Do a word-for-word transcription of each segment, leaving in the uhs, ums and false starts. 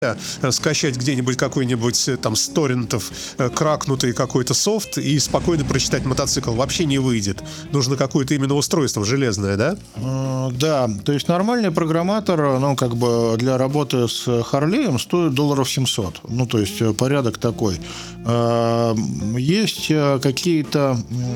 скачать где-нибудь какой-нибудь там с торрентов кракнутый какой-то софт и спокойно прочитать мотоцикл. Вообще не выйдет. Нужно какое-то именно устройство железное, да? Да, то есть нормальный программатор, ну, как бы для работы с Харлеем стоит долларов семьсот. Ну, то есть порядок такой. Есть какие-то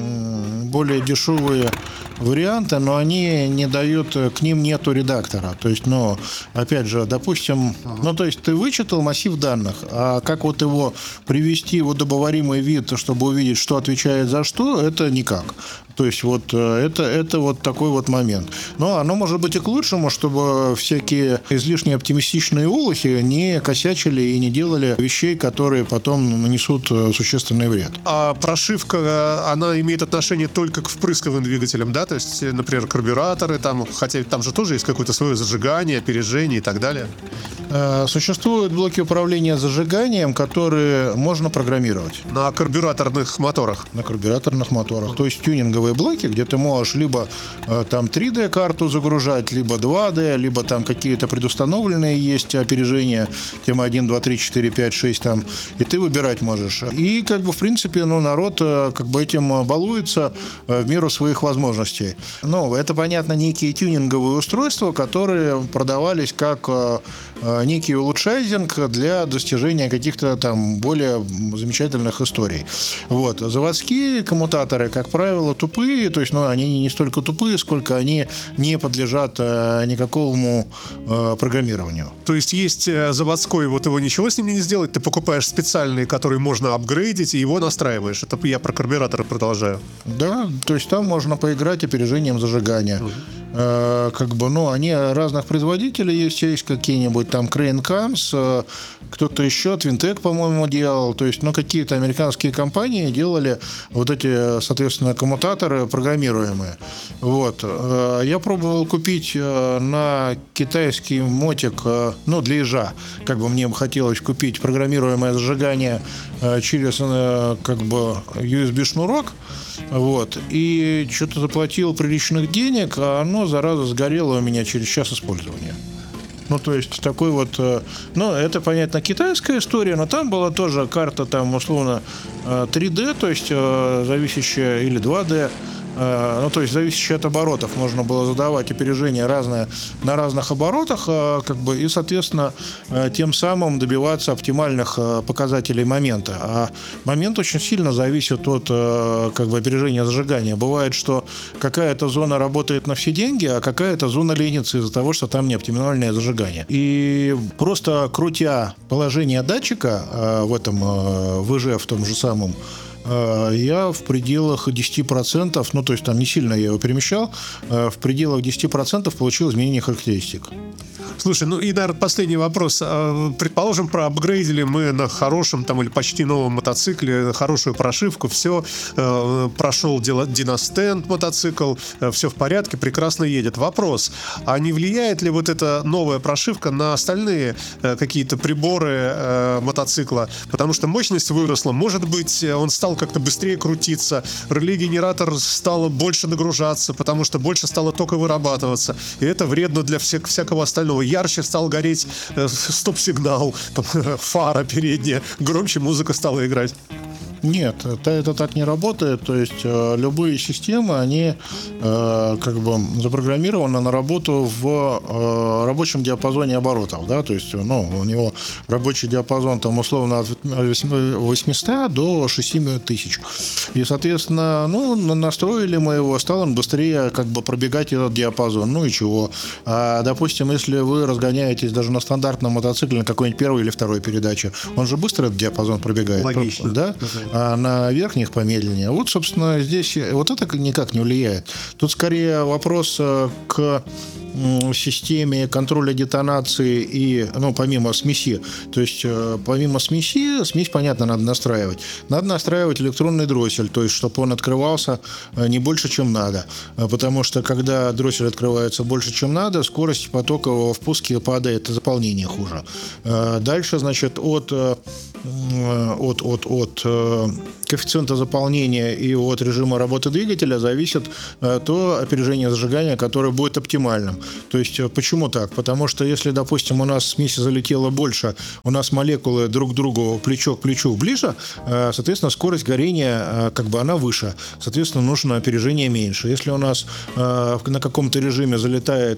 более дешевые варианты, но они не дают, к ним нету редактора. То есть, ну, опять же, допустим, ну, то есть ты вычитал массив данных, а как вот его привести в удобоваримый вид, чтобы увидеть, что отвечает за что, это никак. То есть вот это, это вот такой вот момент. Но оно может быть и к лучшему, чтобы всякие излишне оптимистичные улухи не косячили и не делали вещей, которые потом нанесут существенный вред. А прошивка, она имеет отношение только к впрысковым двигателям, да? То есть, например, карбюраторы, там, хотя там же тоже есть какое-то свое зажигание, опережение и так далее. Существуют блоки управления зажиганием, которые можно программировать. На карбюраторных моторах? На карбюраторных моторах. То есть тюнинговые блоки, где ты можешь либо там три дэ карту загружать, либо два дэ, либо там какие-то предустановленные есть опережения, тема один, два, три, четыре, пять, шесть там, и ты выбирать можешь. И как бы в принципе, ну, народ как бы этим балуется в меру своих возможностей. Ну, это, понятно, некие тюнинговые устройства, которые продавались как некий улучшайзинг для достижения каких-то там более замечательных историй. Вот. Заводские коммутаторы, как правило, тупые, то есть, ну, они не столько тупые, сколько они не подлежат э, никакому э, программированию. То есть есть заводской, вот его ничего с ним не сделать, ты покупаешь специальные, которые можно апгрейдить, и его настраиваешь. Это я про карбюраторы продолжаю. Да, то есть там можно поиграть опережением зажигания. Угу. Э, как бы, ну, они разных производителей есть, есть какие-нибудь там Crane Cams, кто-то еще, Twintec, по-моему, делал. То есть, ну, какие-то американские компании делали вот эти, соответственно, коммутаторы программируемые. Вот. Я пробовал купить на китайский мотик, ну, для ежа. Как бы мне бы хотелось купить программируемое зажигание через, как бы, ю эс би-шнурок. Вот. И что-то заплатил приличных денег, а оно, зараза, сгорело у меня через час использования. Ну, то есть, такой вот... Ну, это, понятно, китайская история, но там была тоже карта, там, условно, три дэ, то есть, зависящая, или два дэ, ну, то есть, зависящая от оборотов. Можно было задавать опережение разное на разных оборотах, как бы, и, соответственно, тем самым добиваться оптимальных показателей момента. А момент очень сильно зависит от, как бы, опережения зажигания. Бывает, что какая-то зона работает на все деньги, а какая-то зона ленится из-за того, что там не оптимальное зажигание. И просто крутя положение датчика в этом ВЖ, в том же самом, я в пределах десяти процентов, ну, то есть там не сильно я его перемещал, в пределах десяти процентов получил изменение характеристик. Слушай, ну и, наверное, последний вопрос. Предположим, проапгрейдили мы на хорошем там или почти новом мотоцикле, хорошую прошивку, все, прошел Dynastand мотоцикл, все в порядке, прекрасно едет. Вопрос, а не влияет ли вот эта новая прошивка на остальные какие-то приборы мотоцикла? Потому что мощность выросла, может быть, он стал как-то быстрее крутиться, реле-генератор стал больше нагружаться, потому что больше стало тока вырабатываться, и это вредно для всех, всякого остального. Ярче стал гореть э, стоп-сигнал, фара передняя, громче музыка стала играть. Нет, это, это так не работает. То есть э, любые системы, они э, как бы запрограммированы на работу в э, рабочем диапазоне оборотов, да, то есть, ну, у него рабочий диапазон там условно от восьмисот до шести тысяч. И, соответственно, ну, настроили мы его, стал он быстрее как бы пробегать этот диапазон. Ну и чего? А, допустим, если вы разгоняетесь даже на стандартном мотоцикле на какой-нибудь первой или второй передаче, он же быстро этот диапазон пробегает. Логично. Да? А на верхних помедленнее. Вот, собственно, здесь вот это никак не влияет. Тут скорее вопрос к системе контроля детонации и, ну, помимо смеси. То есть, помимо смеси, смесь, понятно, надо настраивать. Надо настраивать электронный дроссель, то есть, чтобы он открывался не больше, чем надо. Потому что, когда дроссель открывается больше, чем надо, скорость потока во впуске падает, и заполнение хуже. Дальше, значит, от, от, от, от коэффициента заполнения и от режима работы двигателя зависит то опережение зажигания, которое будет оптимальным. То есть почему так? Потому что если, допустим, у нас смеси залетело больше, у нас молекулы друг к другу плечо к плечу ближе, соответственно, скорость горения как бы она выше. Соответственно, нужно опережение меньше. Если у нас на каком-то режиме залетает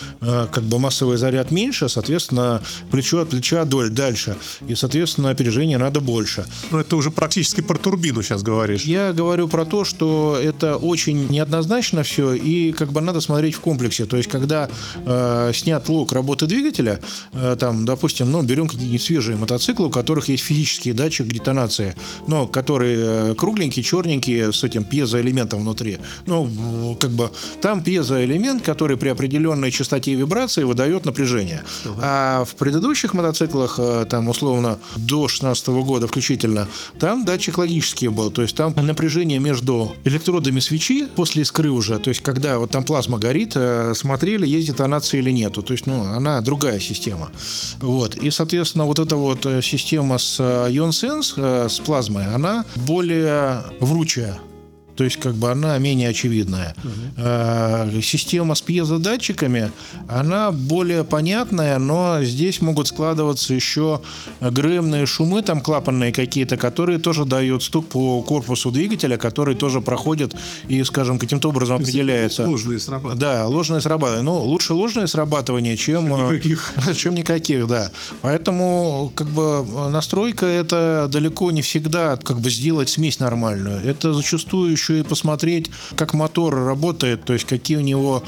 как бы массовый заряд меньше, соответственно, плечо от плеча вдоль дальше. И, соответственно, опережение надо больше. Ну, это уже практически про турбину сейчас говоришь. Я говорю про то, что это очень неоднозначно все, и как бы надо смотреть в комплексе. То есть, когда э, снят лог работы двигателя, э, там, допустим, ну, берем какие-нибудь свежие мотоциклы, у которых есть физический датчик детонации, но которые э, кругленькие, черненькие, с этим пьезоэлементом внутри. Ну, как бы там пьезоэлемент, который при определенной частоте вибрации выдает напряжение. Uh-huh. А в предыдущих мотоциклах, э, там, условно, до шестнадцатого года включительно, там датчик логический был. То есть там напряжение между электродами свечи после искры уже, то есть когда вот там плазма горит, смотрели, есть детонация или нету. То есть, ну, она другая система. Вот. И, соответственно, вот эта вот система с IonSense, с плазмой, она более вручая. То есть, как бы она менее очевидная. Uh-huh. Система с пьезодатчиками, она более понятная, но здесь могут складываться еще ГРМные шумы, там клапанные какие-то, которые тоже дают стук по корпусу двигателя, который тоже проходит и, скажем, каким-то образом определяется. Ложные срабатывания. Да, ложные срабатывания. Ну, лучше ложные срабатывания, чем никаких. чем никаких, да. Поэтому, как бы, настройка это далеко не всегда, как бы, сделать смесь нормальную. Это зачастую еще и посмотреть, как мотор работает, то есть какие у него,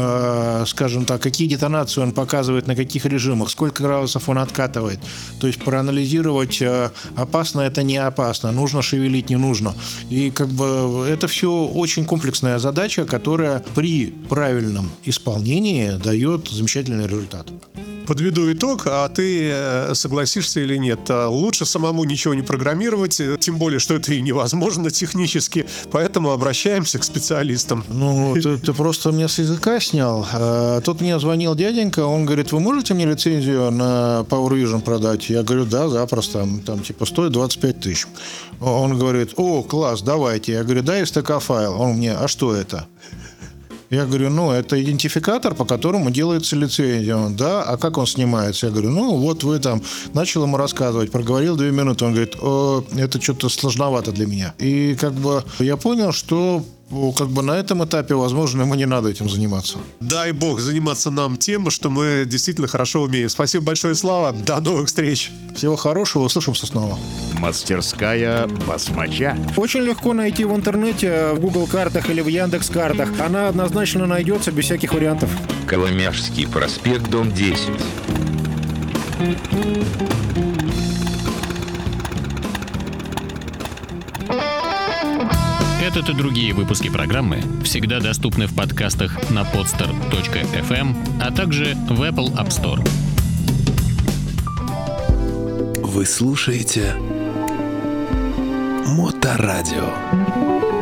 э, скажем так, какие детонации он показывает, на каких режимах, сколько градусов он откатывает. То есть проанализировать, э, опасно это, не опасно, нужно шевелить, не нужно. И как бы это все очень комплексная задача, которая при правильном исполнении дает замечательный результат. Подведу итог, а ты согласишься или нет? Лучше самому ничего не программировать, тем более, что это и невозможно технически, поэтому обращаемся к специалистам. Ну, ты, ты просто меня с языка снял. Тут мне звонил дяденька, он говорит, вы можете мне лицензию на Power Vision продать? Я говорю, да, запросто, там типа стоит двадцать пять тысяч. Он говорит, о, класс, давайте. Я говорю, дай эс тэ ка-файл. Он мне, а что это? Я говорю, ну, это идентификатор, по которому делается лицензия. Он, да, а как он снимается? Я говорю, ну, вот вы там... Начал ему рассказывать, проговорил две минуты. Он говорит, о, это что-то сложновато для меня. И как бы я понял, что как бы на этом этапе, возможно, ему не надо этим заниматься. Дай бог заниматься нам тем, что мы действительно хорошо умеем. Спасибо большое, Слава. До новых встреч. Всего хорошего. Услышимся снова. Мастерская басмача. Очень легко найти в интернете, в Google картах или в Яндекс.Картах. Она однозначно найдется без всяких вариантов. Коломяжский проспект, дом десять. Этот и другие выпуски программы всегда доступны в подкастах на подстер точка эф эм, а также в Apple App Store. Вы слушаете Моторадио.